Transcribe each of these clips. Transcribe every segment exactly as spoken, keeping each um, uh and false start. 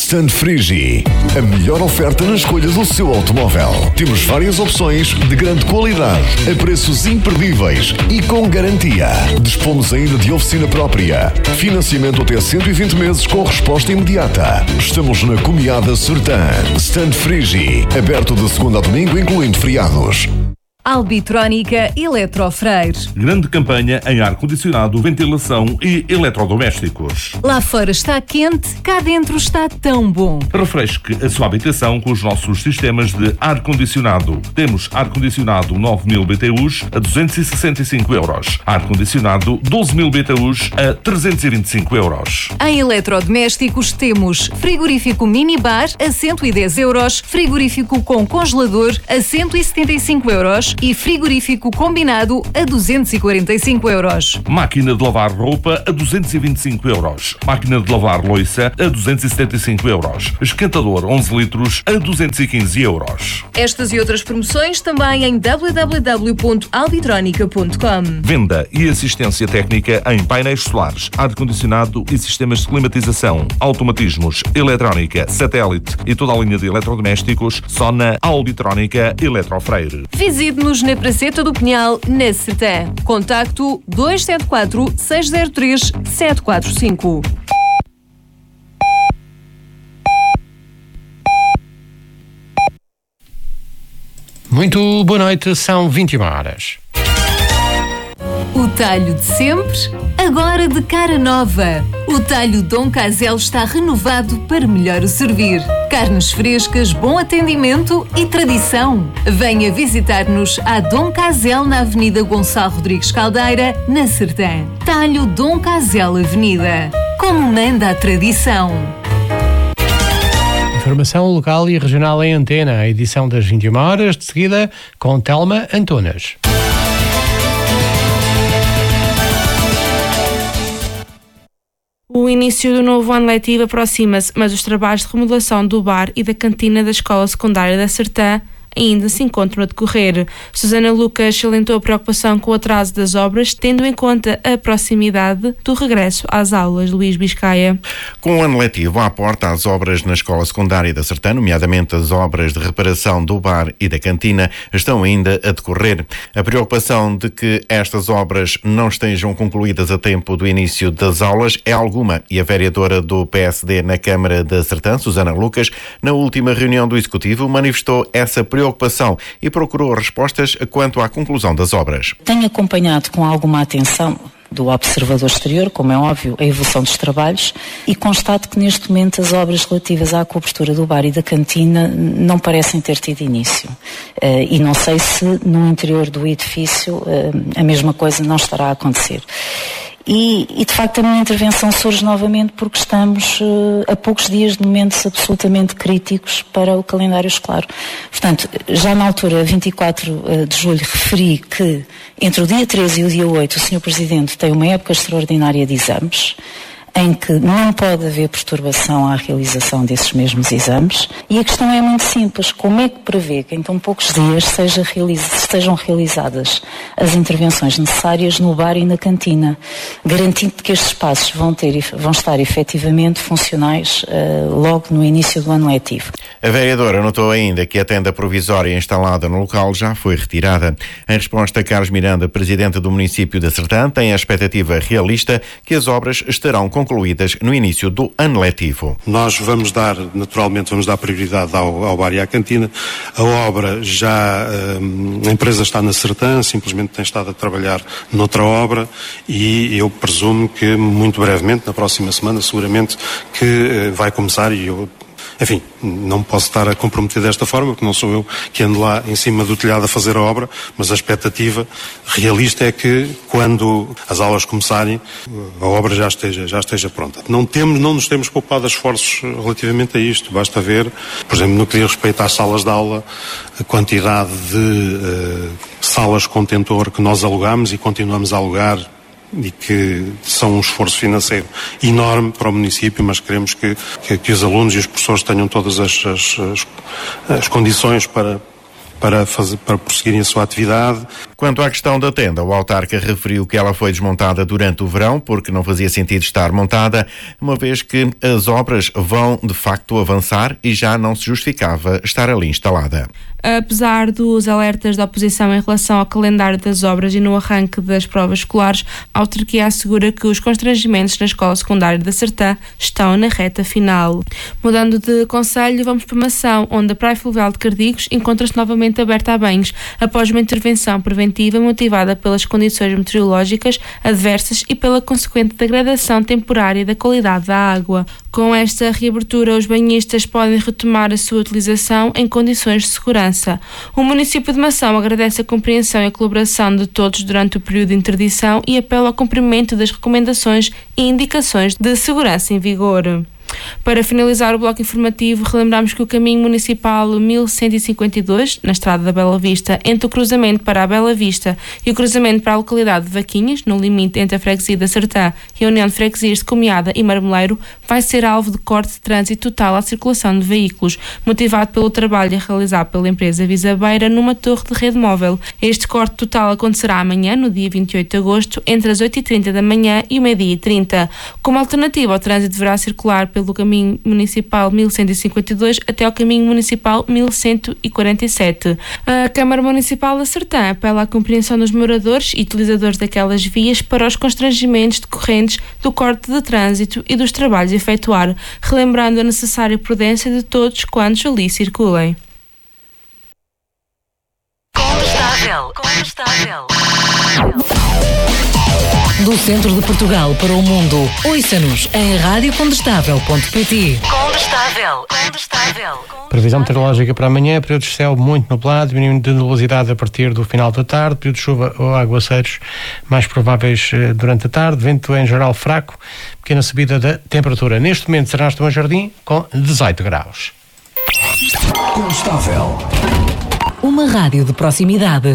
Stand Frigi, a melhor oferta na escolha do seu automóvel. Temos várias opções de grande qualidade, a preços imperdíveis e com garantia. Dispomos ainda de oficina própria. Financiamento até cento e vinte meses com resposta imediata. Estamos na Comiada Sertã. Stand Frigi, aberto de segunda a domingo, incluindo feriados. Albitrónica Eletrofreire. Grande campanha em ar-condicionado, ventilação e eletrodomésticos. Lá fora está quente, cá dentro está tão bom. Refresque a sua habitação com os nossos sistemas de ar-condicionado. Temos ar-condicionado nove mil B T Us a duzentos e sessenta e cinco euros. Ar-condicionado doze mil B T Us a trezentos e vinte e cinco euros. Em eletrodomésticos temos frigorífico minibar a cento e dez euros, frigorífico com congelador a cento e setenta e cinco euros e frigorífico combinado a duzentos e quarenta e cinco euros. Máquina de lavar roupa a duzentos e vinte e cinco euros. Máquina de lavar louça a duzentos e setenta e cinco euros. Esquentador onze litros a duzentos e quinze euros. Estas e outras promoções também em w w w ponto albitronica ponto com. Venda e assistência técnica em painéis solares, ar-condicionado e sistemas de climatização, automatismos, eletrónica, satélite e toda a linha de eletrodomésticos só na Albitrónica Eletrofreire. Visite-nos na Praceta do Pinhal, na Sertã. Contacto dois sete quatro, seis zero três, sete quatro cinco. Muito boa noite, são vinte e uma horas. O talho de sempre, agora de cara nova. O talho Dom Casel está renovado para melhor o servir. Carnes frescas, bom atendimento e tradição. Venha visitar-nos à Dom Casel na Avenida Gonçalo Rodrigues Caldeira, na Sertã. Talho Dom Casel Avenida. Como manda a tradição. Informação local e regional em antena. A edição das vinte e uma horas, de seguida com Telma Antunes. O início do novo ano letivo aproxima-se, mas os trabalhos de remodelação do bar e da cantina da Escola Secundária da Sertã ainda se encontram a decorrer. Susana Lucas salientou a preocupação com o atraso das obras, tendo em conta a proximidade do regresso às aulas. Luís Biscaia. Com o ano letivo à porta, as obras na Escola Secundária da Sertã, nomeadamente as obras de reparação do bar e da cantina, estão ainda a decorrer. A preocupação de que estas obras não estejam concluídas a tempo do início das aulas é alguma, e a vereadora do P S D na Câmara da Sertã, Susana Lucas, na última reunião do Executivo, manifestou essa preocupação preocupação e procurou respostas quanto à conclusão das obras. Tenho acompanhado com alguma atenção do observador exterior, como é óbvio, a evolução dos trabalhos, e constato que neste momento as obras relativas à cobertura do bar e da cantina não parecem ter tido início. Uh, e não sei se no interior do edifício uh, a mesma coisa não estará a acontecer. E, e de facto a minha intervenção surge novamente porque estamos uh, a poucos dias de momentos absolutamente críticos para o calendário escolar. Portanto, já na altura, vinte e quatro de julho, referi que entre o dia treze e o dia oito o senhor Presidente tem uma época extraordinária de exames, em que não pode haver perturbação à realização desses mesmos exames, e a questão é muito simples: como é que prevê que em tão poucos dias seja realiz... estejam realizadas as intervenções necessárias no bar e na cantina, garantindo que estes espaços vão, ter, vão estar efetivamente funcionais uh, logo no início do ano letivo? A vereadora notou ainda que a tenda provisória instalada no local já foi retirada. Em resposta, Carlos Miranda, presidente do município da Sertã, tem a expectativa realista que as obras estarão concluídas no início do ano letivo. Nós vamos dar, naturalmente, vamos dar prioridade ao, ao bar e à cantina. A obra já, hum, a empresa está na Sertã, simplesmente tem estado a trabalhar noutra obra, e eu presumo que muito brevemente, na próxima semana, seguramente que uh, vai começar, e eu Enfim, não posso estar a comprometer desta forma, porque não sou eu que ando lá em cima do telhado a fazer a obra, mas a expectativa realista é que, quando as aulas começarem, a obra já esteja, já esteja pronta. Não temos, não nos temos poupado esforços relativamente a isto. Basta ver, por exemplo, no que diz respeito às salas de aula, a quantidade de uh, salas contentor que nós alugamos e continuamos a alugar, e que são um esforço financeiro enorme para o município, mas queremos que, que, que os alunos e os professores tenham todas as, as, as, as condições para, para, fazer, para prosseguirem a sua atividade. Quanto à questão da tenda, o autarca referiu que ela foi desmontada durante o verão porque não fazia sentido estar montada, uma vez que as obras vão de facto avançar e já não se justificava estar ali instalada. Apesar dos alertas da oposição em relação ao calendário das obras e no arranque das provas escolares, a autarquia assegura que os constrangimentos na escola secundária da Sertã estão na reta final. Mudando de concelho, vamos para Mação, onde a Praia Fluvial de Cardigos encontra-se novamente aberta a banhos, após uma intervenção preventiva motivada pelas condições meteorológicas adversas e pela consequente degradação temporária da qualidade da água. Com esta reabertura, os banhistas podem retomar a sua utilização em condições de segurança. O município de Mação agradece a compreensão e a colaboração de todos durante o período de interdição e apela ao cumprimento das recomendações e indicações de segurança em vigor. Para finalizar o bloco informativo, relembramos que o caminho municipal mil cento e cinquenta e dois, na estrada da Bela Vista, entre o cruzamento para a Bela Vista e o cruzamento para a localidade de Vaquinhas, no limite entre a freguesia da Sertã e a União de Freguesias de Comiada e Marmeleiro, vai ser alvo de corte de trânsito total à circulação de veículos, motivado pelo trabalho a realizar pela empresa Visabeira numa torre de rede móvel. Este corte total acontecerá amanhã, no dia vinte e oito de agosto, entre as oito e trinta da manhã e o meio-dia e trinta. Como alternativa, o trânsito deverá circular pelo do caminho municipal mil cento e cinquenta e dois até ao caminho municipal mil cento e quarenta e sete. A Câmara Municipal da Sertã apela à compreensão dos moradores e utilizadores daquelas vias para os constrangimentos decorrentes do corte de trânsito e dos trabalhos a efetuar, relembrando a necessária prudência de todos quantos ali circulem. Condestável, condestável. Do centro de Portugal para o mundo, ouça-nos em rádio condestável ponto pt. Condestável, condestável. Previsão meteorológica para amanhã, período de céu muito nublado, mínimo de nebulosidade a partir do final da tarde, período de chuva ou aguaceiros mais prováveis durante a tarde, vento em geral fraco, pequena subida da temperatura. Neste momento será no Jardim com dezoito graus. Condestável. Uma rádio de proximidade.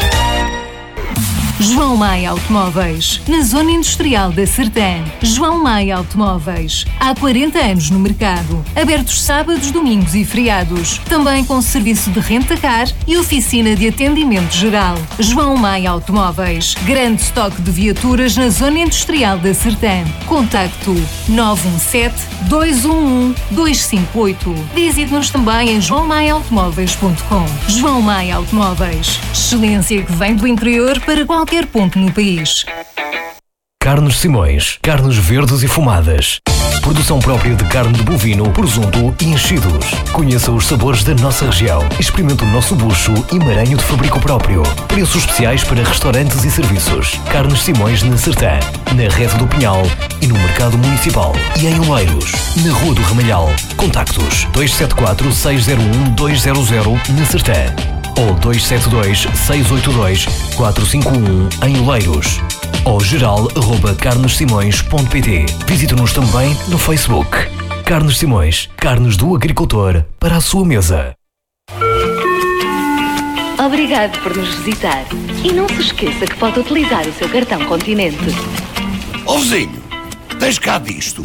João Maia Automóveis, na Zona Industrial da Sertã. João Maia Automóveis, há quarenta anos no mercado. Abertos sábados, domingos e feriados. Também com serviço de renta-car e oficina de atendimento geral. João Maia Automóveis, grande estoque de viaturas na Zona Industrial da Sertã. Contacto nove um sete, dois um um, dois cinco oito. Visite-nos também em joão maia automóveis ponto com. João Maia Automóveis, excelência que vem do interior para qualquer qualquer ponto no país. Carnes Simões, carnes verdes e fumadas. Produção própria de carne de bovino, presunto e enchidos. Conheça os sabores da nossa região. Experimente o nosso bucho e maranho de fabrico próprio. Preços especiais para restaurantes e serviços. Carnes Simões na Sertã, na Rede do Pinhal e no Mercado Municipal. E em Oeiros, na Rua do Ramalhal. Contactos dois sete quatro, seis zero um, dois zero zero na Sertã ou dois sete dois, seis oito dois, quatro cinco um em Oeiros ou geral arroba carnes simões ponto pt. Visite-nos também no Facebook. Carnes Simões, carnes do agricultor para a sua mesa. Obrigado por nos visitar. E não se esqueça que pode utilizar o seu cartão Continente. Ó vizinho, tens cá disto?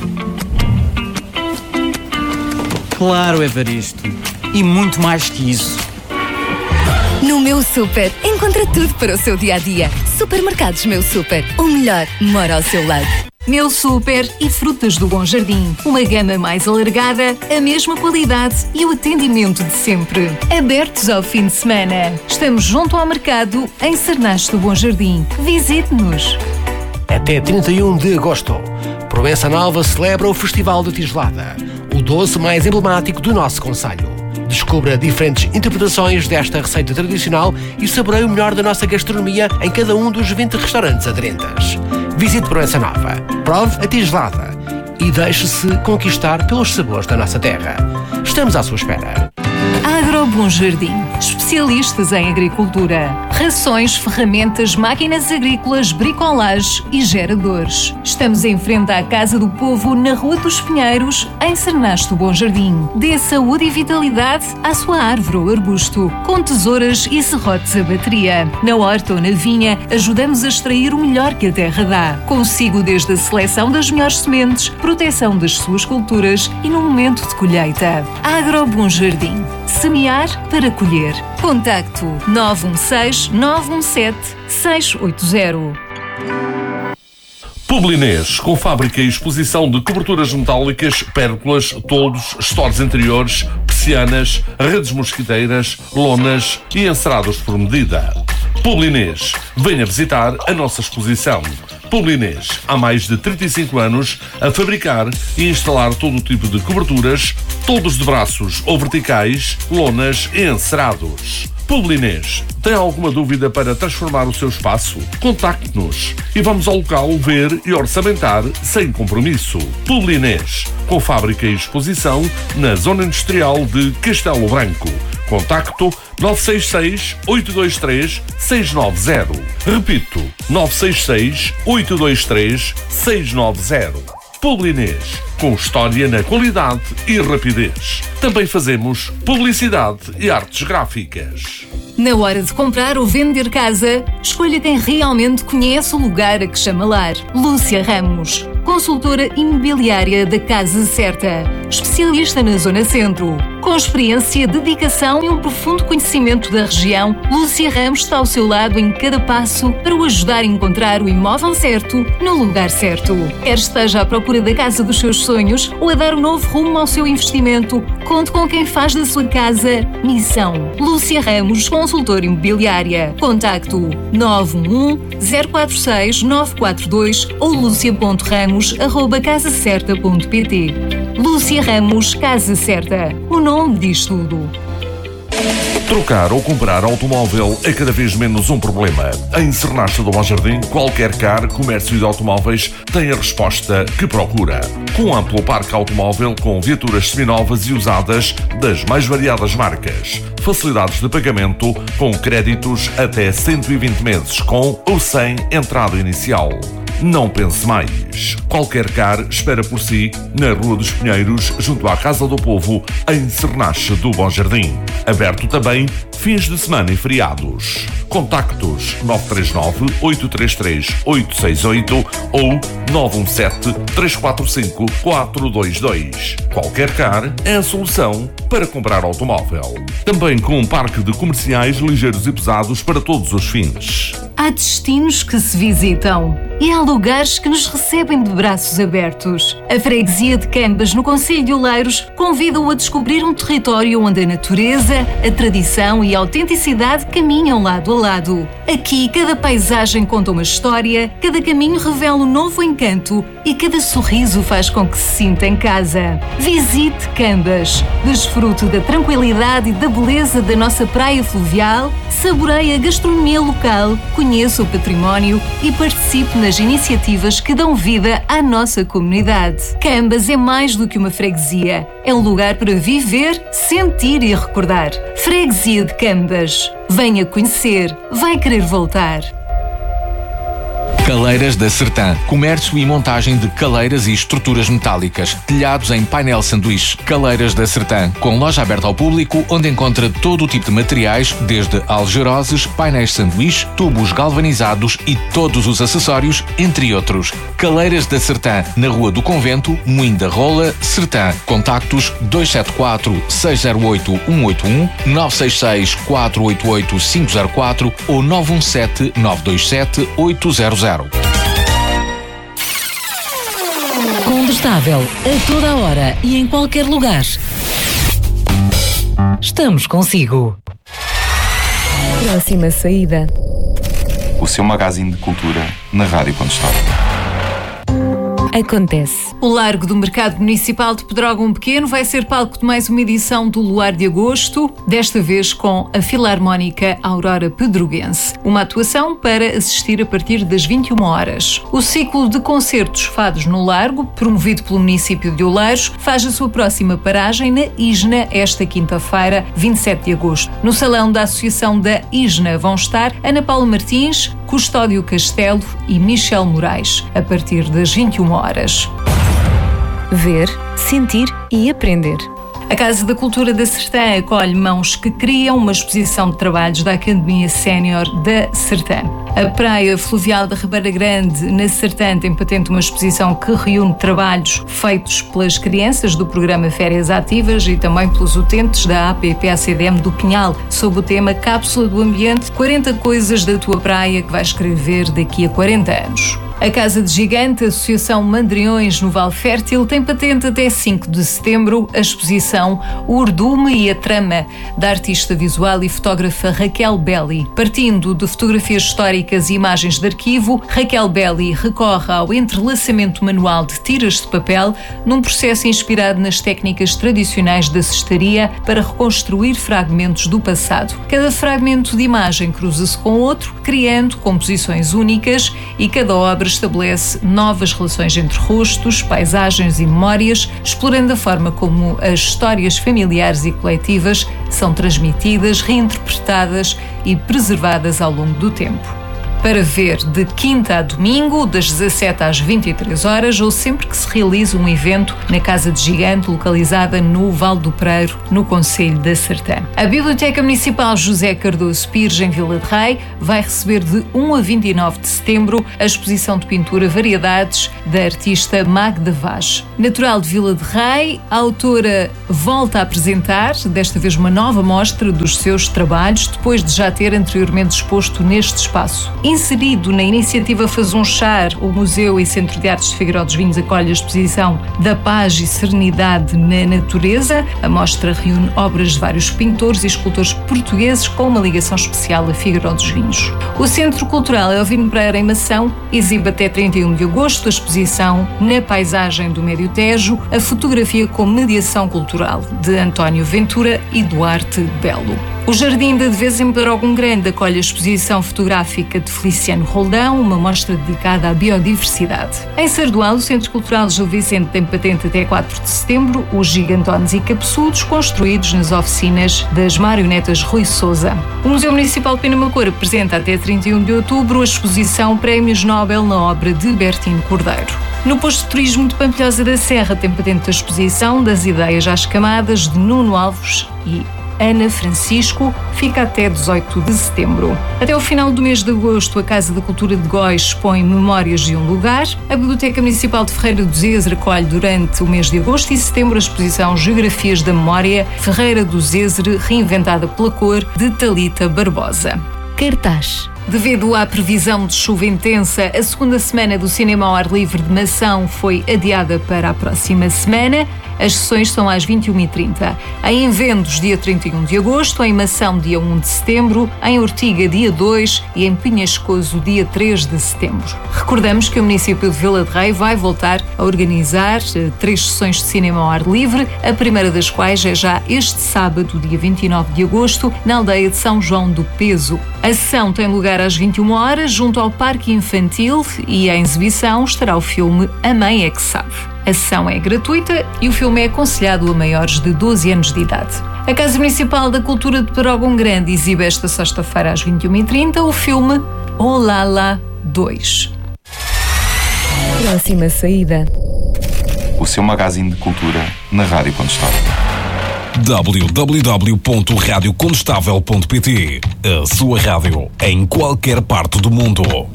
Claro, Evaristo. E muito mais que isso. No Meu Super, encontra tudo para o seu dia-a-dia. Supermercados Meu Super, o melhor mora ao seu lado. Meu Super e Frutas do Bom Jardim. Uma gama mais alargada, a mesma qualidade e o atendimento de sempre. Abertos ao fim de semana. Estamos junto ao mercado, em Cernache do Bom Jardim. Visite-nos. Até trinta e um de agosto, Proença Nova celebra o Festival da Tigelada, o doce mais emblemático do nosso concelho. Descubra diferentes interpretações desta receita tradicional e saboreie o melhor da nossa gastronomia em cada um dos vinte restaurantes aderentes. Visite Proença Nova, prove a tigelada e deixe-se conquistar pelos sabores da nossa terra. Estamos à sua espera. Agro Bom Jardim, especialistas em agricultura. Rações, ferramentas, máquinas agrícolas, bricolage e geradores. Estamos em frente à Casa do Povo, na Rua dos Pinheiros, em Cernache do Bom Jardim. Dê saúde e vitalidade à sua árvore ou arbusto, com tesouras e serrotes a bateria. Na horta ou na vinha, ajudamos a extrair o melhor que a terra dá. Consigo desde a seleção das melhores sementes, proteção das suas culturas e no momento de colheita. Agro Bom Jardim. semear para colher. Contacto nove um seis, nove um sete, seis oito zero. Publinês, com fábrica e exposição de coberturas metálicas, pérgolas, toldos, stores interiores, persianas, redes mosquiteiras, lonas e encerados por medida. Publinês, venha visitar a nossa exposição. Publinês, há mais de trinta e cinco anos a fabricar e instalar todo o tipo de coberturas, toldos de braços ou verticais, lonas e encerados. Publinês, tem alguma dúvida para transformar o seu espaço? Contacte-nos e vamos ao local ver e orçamentar sem compromisso. Publinês, com fábrica e exposição na Zona Industrial de Castelo Branco. Contacto nove seis seis, oito dois três, seis nove zero. Repito, nove seis seis, oito dois três, seis nove zero. Publinês, com história na qualidade e rapidez. Também fazemos publicidade e artes gráficas. Na hora de comprar ou vender casa, escolha quem realmente conhece o lugar a que chama lar. Lúcia Ramos, consultora imobiliária da Casa Certa, especialista na Zona Centro. Com experiência, dedicação e um profundo conhecimento da região, Lúcia Ramos está ao seu lado em cada passo para o ajudar a encontrar o imóvel certo no lugar certo. Quer esteja à procura da casa dos seus sonhos ou a dar um novo rumo ao seu investimento, conte com quem faz da sua casa missão. Lúcia Ramos, consultora imobiliária. Contacto nove um um, zero quatro seis, nove quatro dois ou lucia ponto ramos arroba casa certa ponto pt. Lúcia Ramos, Casa Certa. O nome diz tudo. Trocar ou comprar automóvel é cada vez menos um problema. Em Sernacha do Bom Jardim, qualquer car, comércio de automóveis tem a resposta que procura. Com um amplo parque automóvel com viaturas seminovas e usadas das mais variadas marcas. Facilidades de pagamento com créditos até cento e vinte meses com ou sem entrada inicial. Não pense mais. Qualquer car espera por si na Rua dos Pinheiros, junto à Casa do Povo, em Sernacha do Bom Jardim. Aberto também fins de semana e feriados. Contactos nove três nove, oito três três, oito seis oito ou nove um sete, três quatro cinco, quatro dois dois. Qualquer car é a solução para comprar automóvel. Também com um parque de comerciais ligeiros e pesados para todos os fins. Há destinos que se visitam e há lugares que nos recebem de braços abertos. A freguesia de Cambas, no concelho de Oleiros, convida-o a descobrir um território onde a natureza, a tradição e a autenticidade caminham lado a lado. Aqui, cada paisagem conta uma história, cada caminho revela um novo encanto e cada sorriso faz com que se sinta em casa. Visite Cambas, desfrute da tranquilidade e da beleza da nossa praia fluvial, saboreie a gastronomia local, conheça o património e participe nas iniciativas que dão vida à nossa comunidade. Cambas é mais do que uma freguesia. É um lugar para viver, sentir e recordar. Freguesia de Cambas. Venha conhecer. Vai querer voltar. Caleiras da Sertã. Comércio e montagem de caleiras e estruturas metálicas. Telhados em painel sanduíche. Caleiras da Sertã. Com loja aberta ao público, onde encontra todo o tipo de materiais, desde algeroses, painéis sanduíche, tubos galvanizados e todos os acessórios, entre outros. Caleiras da Sertã. Na Rua do Convento, Moinho da Rola, Sertã. Contactos dois sete quatro, seis zero oito, um oito um, nove seis seis, quatro oito oito, cinco zero quatro ou nove um sete, nove dois sete, oito zero zero. Condestável, a toda a hora e em qualquer lugar. Estamos consigo. Próxima saída. O seu magazine de cultura na Rádio Condestável. Acontece. O Largo do Mercado Municipal de Pedrógão Pequeno vai ser palco de mais uma edição do Luar de Agosto, desta vez com a Filarmónica Aurora Pedroguense. Uma atuação para assistir a partir das vinte e uma horas. O ciclo de concertos Fados no Largo, promovido pelo município de Oleiros, faz a sua próxima paragem na ISNA esta quinta-feira, vinte e sete de agosto. No salão da Associação da ISNA vão estar Ana Paula Martins, Custódio Castelo e Michel Moraes, a partir das vinte e uma horas. Ver, sentir e aprender. A Casa da Cultura da Sertã acolhe Mãos que Criam, uma exposição de trabalhos da Academia Sénior da Sertã. A Praia Fluvial da Ribeira Grande, na Sertã, tem patente uma exposição que reúne trabalhos feitos pelas crianças do programa Férias Ativas e também pelos utentes da A P P A C D M do Pinhal, sob o tema Cápsula do Ambiente, quarenta coisas da tua praia que vais escrever daqui a quarenta anos. A Casa de Gigante, a Associação Mandriões no Val Fértil, tem patente até cinco de setembro a exposição O Urdume e a Trama, da artista visual e fotógrafa Raquel Belli. Partindo de fotografias históricas e imagens de arquivo, Raquel Belli recorre ao entrelaçamento manual de tiras de papel num processo inspirado nas técnicas tradicionais da cestaria para reconstruir fragmentos do passado. Cada fragmento de imagem cruza-se com outro, criando composições únicas, e cada obra estabelece novas relações entre rostos, paisagens e memórias, explorando a forma como as histórias familiares e coletivas são transmitidas, reinterpretadas e preservadas ao longo do tempo. Para ver de quinta a domingo, das dezassete às vinte e três horas, ou sempre que se realize um evento na Casa de Gigante, localizada no Val do Preiro, no concelho da Sertã. A Biblioteca Municipal José Cardoso Pires, em Vila de Rei, vai receber de um a vinte e nove de setembro a exposição de pintura Variedades da artista Magda Vaz. Natural de Vila de Rei, a autora volta a apresentar, desta vez uma nova mostra dos seus trabalhos, depois de já ter anteriormente exposto neste espaço. Inserido na iniciativa Fazunchar, o Museu e Centro de Artes de Figueiró dos Vinhos acolhe a exposição Da Paz e Serenidade na Natureza. A mostra reúne obras de vários pintores e escultores portugueses com uma ligação especial a Figueiró dos Vinhos. O Centro Cultural Elvino Pereira, em Mação, exibe até trinta e um de agosto a exposição Na Paisagem do Médio Tejo, a fotografia com mediação cultural, de António Ventura e Duarte Belo. O Jardim da Devesa, em Pedrógão Grande, acolhe a exposição fotográfica de Feliciano Roldão, uma mostra dedicada à biodiversidade. Em Sardual, o Centro Cultural Gil Vicente tem patente até quatro de setembro os gigantones e cabeçudos construídos nas oficinas das marionetas Rui Sousa. O Museu Municipal de Penamacor apresenta até trinta e um de outubro a exposição Prémios Nobel na obra de Bertino Cordeiro. No Posto de Turismo de Pampilhosa da Serra tem patente a exposição Das Ideias às Camadas, de Nuno Alves e Ana Francisco, fica até dezoito de setembro. Até o final do mês de agosto, a Casa da Cultura de Góis expõe Memórias de um Lugar. A Biblioteca Municipal de Ferreira do Zezer acolhe durante o mês de agosto e setembro a exposição Geografias da Memória, Ferreira do Zezer, reinventada pela cor, de Talita Barbosa. Cartaz. Devido à previsão de chuva intensa, a segunda semana do Cinema ao Ar Livre de Mação foi adiada para a próxima semana. As sessões são às vinte e uma e trinta. Em Vendos, dia trinta e um de agosto, em Mação, dia um de setembro, em Ortiga, dia dois e em Pinhascoso, dia três de setembro. Recordamos que o município de Vila de Rei vai voltar a organizar três sessões de cinema ao ar livre, a primeira das quais é já este sábado, dia vinte e nove de agosto, na aldeia de São João do Peso. A sessão tem lugar às vinte e uma horas, junto ao Parque Infantil, e em exibição estará o filme A Mãe é que Sabe. A sessão é gratuita e o filme é aconselhado a maiores de doze anos de idade. A Casa Municipal da Cultura de Pedrógão Grande exibe esta sexta-feira às vinte e uma e trinta o filme Olala dois. Próxima saída. O seu magazine de cultura na Rádio Condestável. w w w ponto rádio condestável ponto p t. A sua rádio em qualquer parte do mundo.